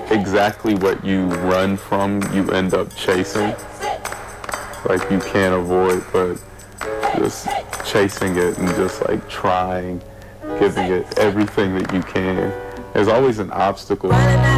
exactly what you run from, you end up chasing. Like you can't avoid, but just chasing it and just like trying, giving it everything that you can. There's always an obstacle.